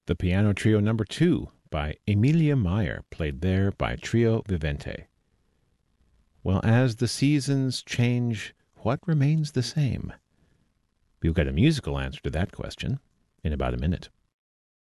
The Piano Trio Number 2 by Emilia Meyer, played there by Trio Vivente. Well, as the seasons change, what remains the same? We'll get a musical answer to that question in about a minute.